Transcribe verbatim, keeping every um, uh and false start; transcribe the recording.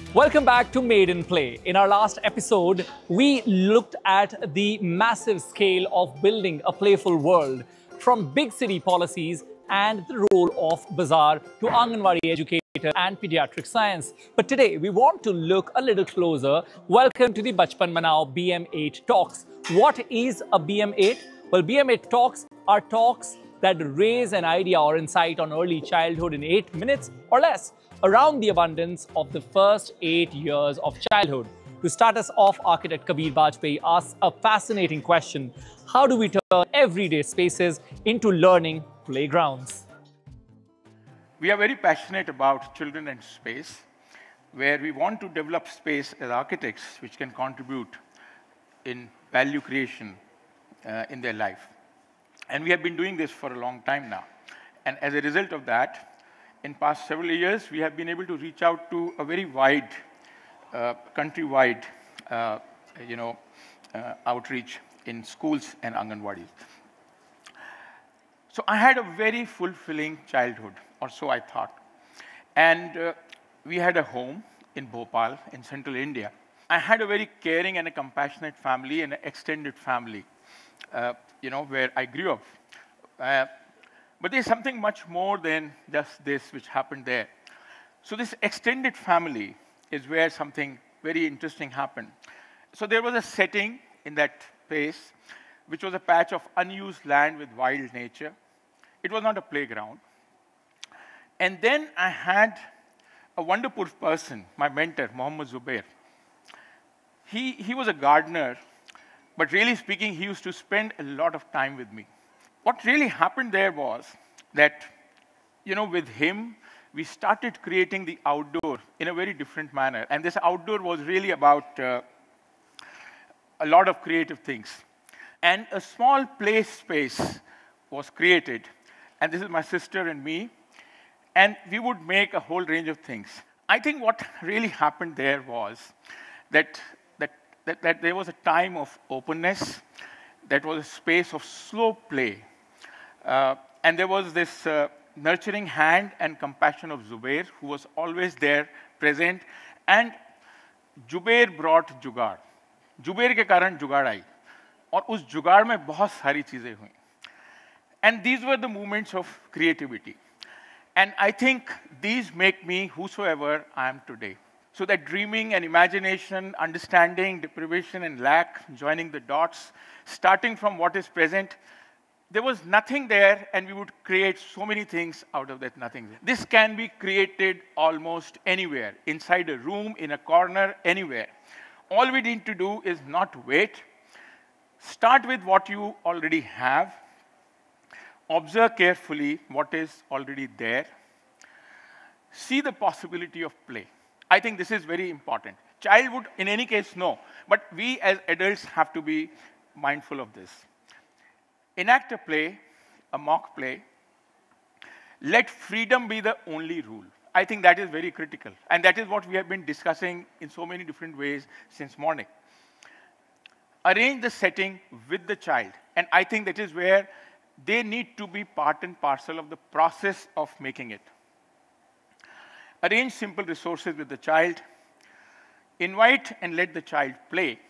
Welcome back to Made in Play. In our last episode, we looked at the massive scale of building a playful world, from big city policies and the role of bazaar to Anganwadi educator and pediatric science. But today, we want to look a little closer. Welcome to the Bachpan Manao B M eight Talks. What is a B M eight? Well, B M eight Talks are talks that raise an idea or insight on early childhood in eight minutes or less, around the abundance of the first eight years of childhood. To start us off, architect Kabir Bajpai asks a fascinating question. How do we turn everyday spaces into learning playgrounds? We are very passionate about children and space, where we want to develop space as architects which can contribute in value creation uh, in their life. And we have been doing this for a long time now. And as a result of that, in past several years, we have been able to reach out to a very wide, uh, country-wide, uh, you know, uh, outreach in schools and Anganwadis. So I had a very fulfilling childhood, or so I thought. And uh, we had a home in Bhopal, in central India. I had a very caring and a compassionate family and an extended family, uh, you know, where I grew up. Uh, But there's something much more than just this which happened there. So this extended family is where something very interesting happened. So there was a setting in that place, which was a patch of unused land with wild nature. It was not a playground. And then I had a wonderful person, my mentor, Mohammed Zubair. He, he was a gardener, but really speaking, he used to spend a lot of time with me. What really happened there was that, you know, with him, we started creating the outdoor in a very different manner. And this outdoor was really about uh, a lot of creative things. And a small play space was created. And this is my sister and me. And we would make a whole range of things. I think what really happened there was that, that, that, that there was a time of openness. That was a space of slow play. Uh, and there was this uh, nurturing hand and compassion of Zubair, who was always there, present. And Zubair brought जुगाड़. Zubair के कारण जुगाड़ आई. और उस जुगाड़ में बहुत सारी चीजें हुई. And these were the moments of creativity. And I think these make me whosoever I am today. So that dreaming and imagination, understanding, deprivation and lack, joining the dots, starting from what is present, there was nothing there, and we would create so many things out of that nothing. This can be created almost anywhere, inside a room, in a corner, anywhere. All we need to do is not wait. Start with what you already have. Observe carefully what is already there. See the possibility of play. I think this is very important. Child would, in any case, know. But we as adults have to be mindful of this. Enact a play, a mock play. Let freedom be the only rule. I think that is very critical. And that is what we have been discussing in so many different ways since morning. Arrange the setting with the child. And I think that is where they need to be part and parcel of the process of making it. Arrange simple resources with the child. Invite and let the child play.